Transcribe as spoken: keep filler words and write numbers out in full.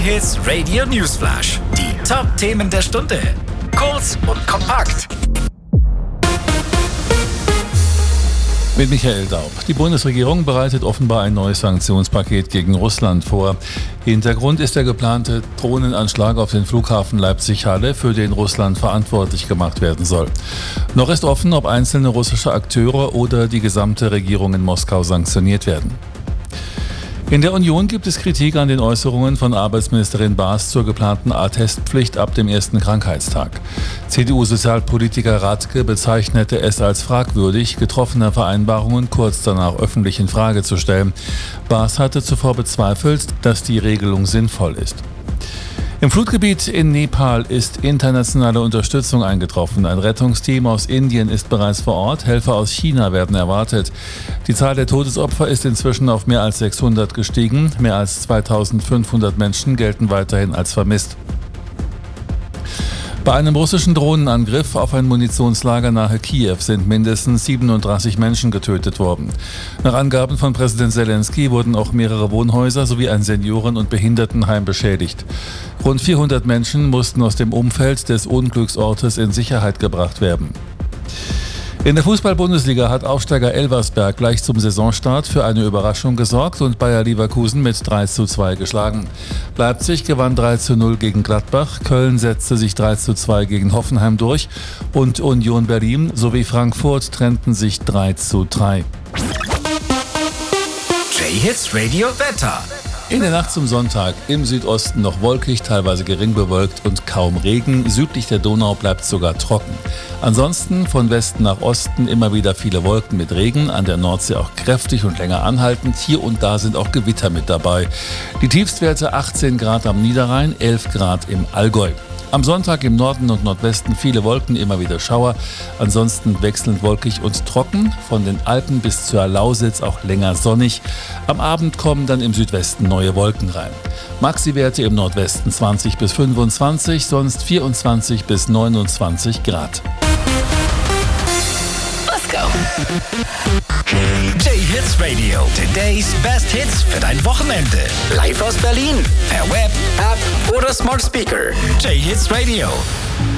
J-Hits Radio Newsflash. Die Top-Themen der Stunde. Kurz und kompakt. Mit Michael Daub. Die Bundesregierung bereitet offenbar ein neues Sanktionspaket gegen Russland vor. Hintergrund ist der geplante Drohnenanschlag auf den Flughafen Leipzig-Halle, für den Russland verantwortlich gemacht werden soll. Noch ist offen, ob einzelne russische Akteure oder die gesamte Regierung in Moskau sanktioniert werden. In der Union gibt es Kritik an den Äußerungen von Arbeitsministerin Baas zur geplanten Attestpflicht ab dem ersten Krankheitstag. C D U-Sozialpolitiker Radke bezeichnete es als fragwürdig, getroffene Vereinbarungen kurz danach öffentlich in Frage zu stellen. Baas hatte zuvor bezweifelt, dass die Regelung sinnvoll ist. Im Flutgebiet in Nepal ist internationale Unterstützung eingetroffen. Ein Rettungsteam aus Indien ist bereits vor Ort. Helfer aus China werden erwartet. Die Zahl der Todesopfer ist inzwischen auf mehr als sechshundert gestiegen. Mehr als zweitausendfünfhundert Menschen gelten weiterhin als vermisst. Bei einem russischen Drohnenangriff auf ein Munitionslager nahe Kiew sind mindestens siebenunddreißig Menschen getötet worden. Nach Angaben von Präsident Zelensky wurden auch mehrere Wohnhäuser sowie ein Senioren- und Behindertenheim beschädigt. Rund vierhundert Menschen mussten aus dem Umfeld des Unglücksortes in Sicherheit gebracht werden. In der Fußball-Bundesliga hat Aufsteiger Elversberg gleich zum Saisonstart für eine Überraschung gesorgt und Bayer Leverkusen mit drei zu zwei geschlagen. Leipzig gewann drei zu null gegen Gladbach, Köln setzte sich drei zu zwei gegen Hoffenheim durch und Union Berlin sowie Frankfurt trennten sich drei zu drei. J-Hits Radio Wetter. In der Nacht zum Sonntag im Südosten noch wolkig, teilweise gering bewölkt und kaum Regen. Südlich der Donau bleibt sogar trocken. Ansonsten von Westen nach Osten immer wieder viele Wolken mit Regen, an der Nordsee auch kräftig und länger anhaltend. Hier und da sind auch Gewitter mit dabei. Die Tiefstwerte achtzehn Grad am Niederrhein, elf Grad im Allgäu. Am Sonntag im Norden und Nordwesten viele Wolken, immer wieder Schauer. Ansonsten wechselnd wolkig und trocken. Von den Alpen bis zur Lausitz auch länger sonnig. Am Abend kommen dann im Südwesten neue Wolken rein. Maxi-Werte im Nordwesten zwanzig bis fünfundzwanzig, sonst vierundzwanzig bis neunundzwanzig Grad. Let's go. J-Hits Radio. Today's Best Hits für dein Wochenende. Live aus Berlin. Per Web, App oder Smart Speaker. J-Hits Radio.